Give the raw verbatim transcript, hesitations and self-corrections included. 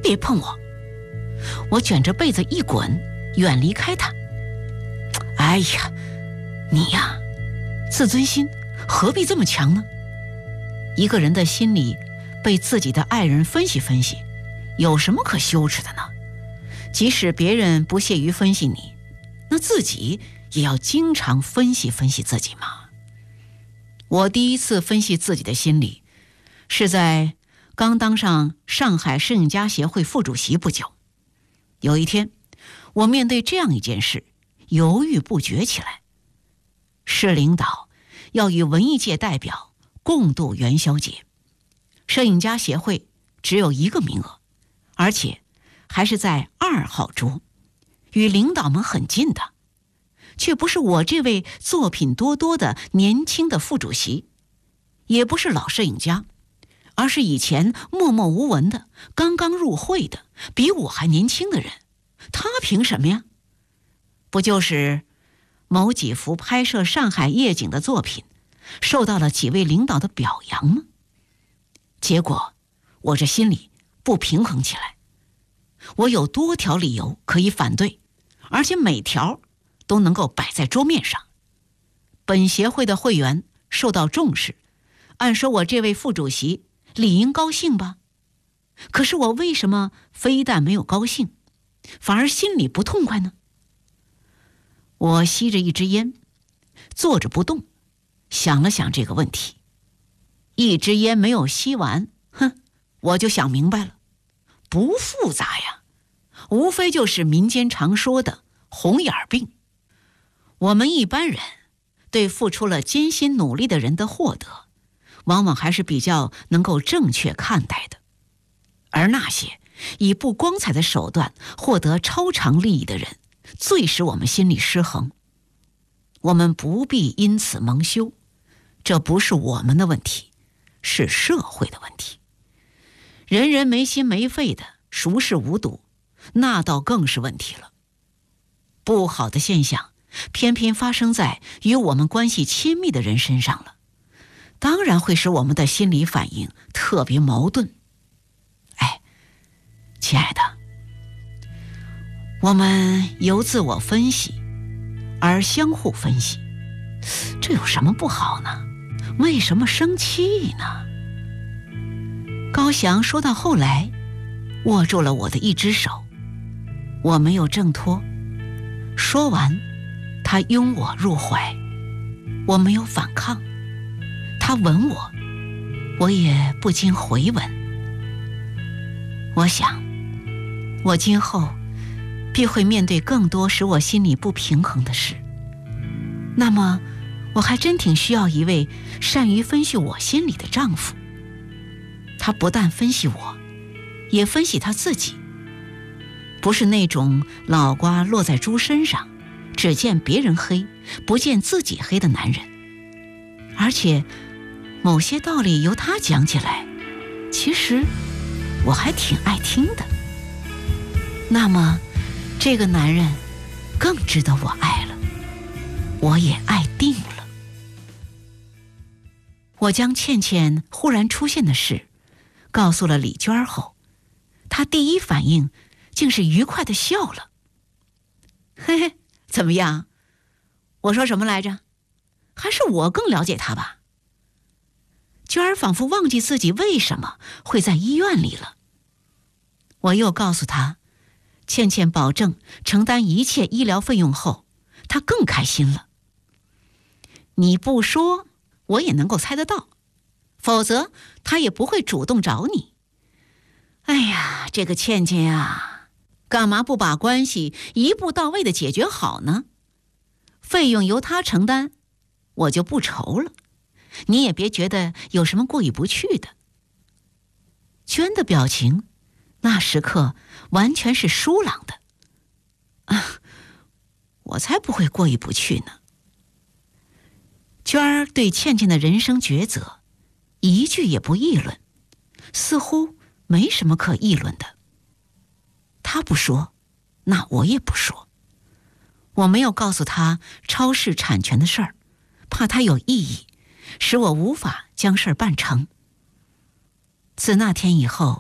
别碰我！我卷着被子一滚，远离开他。哎呀，你呀，自尊心何必这么强呢？一个人的心里被自己的爱人分析分析，有什么可羞耻的呢？即使别人不屑于分析你，那自己也要经常分析分析自己嘛。我第一次分析自己的心理，是在刚当上上海摄影家协会副主席不久。有一天，我面对这样一件事，犹豫不决起来。市领导要与文艺界代表共度元宵节，摄影家协会只有一个名额，而且还是在二号桌，与领导们很近的，却不是我这位作品多多的年轻的副主席，也不是老摄影家，而是以前默默无闻的刚刚入会的比我还年轻的人。他凭什么呀？不就是某几幅拍摄上海夜景的作品受到了几位领导的表扬吗？结果我这心里不平衡起来。我有多条理由可以反对，而且每条都能够摆在桌面上。本协会的会员受到重视，按说我这位副主席理应高兴吧？可是我为什么非但没有高兴，反而心里不痛快呢？我吸着一支烟，坐着不动，想了想这个问题。一支烟没有吸完，哼，我就想明白了，不复杂呀，无非就是民间常说的红眼病。我们一般人对付出了艰辛努力的人的获得，往往还是比较能够正确看待的，而那些以不光彩的手段获得超常利益的人，最使我们心里失衡。我们不必因此蒙羞，这不是我们的问题，是社会的问题。人人没心没肺的熟视无睹，那倒更是问题了。不好的现象偏偏发生在与我们关系亲密的人身上了，当然会使我们的心理反应特别矛盾。哎，亲爱的，我们由自我分析而相互分析，这有什么不好呢？为什么生气呢？高翔说到后来，握住了我的一只手，我没有挣脱。说完，他拥我入怀，我没有反抗。他吻我，我也不禁回吻。我想，我今后必会面对更多使我心里不平衡的事。那么，我还真挺需要一位善于分析我心里的丈夫。他不但分析我，也分析他自己，不是那种脑瓜落在猪身上，只见别人黑，不见自己黑的男人。而且，某些道理由他讲起来，其实我还挺爱听的。那么，这个男人更值得我爱了，我也爱定了。我将倩倩忽然出现的事告诉了李娟后，她第一反应竟是愉快地笑了。嘿嘿，怎么样？我说什么来着？还是我更了解她吧？娟儿仿佛忘记自己为什么会在医院里了。我又告诉她，倩倩保证承担一切医疗费用后，她更开心了。你不说，我也能够猜得到，否则她也不会主动找你。哎呀，这个倩倩呀，干嘛不把关系一步到位的解决好呢？费用由她承担，我就不愁了。你也别觉得有什么过意不去的。娟的表情那时刻完全是舒朗的。啊，我才不会过意不去呢。娟儿对倩倩的人生抉择一句也不议论，似乎没什么可议论的。她不说，那我也不说。我没有告诉她超市产权的事儿，怕她有异议，使我无法将事儿办成。自那天以后，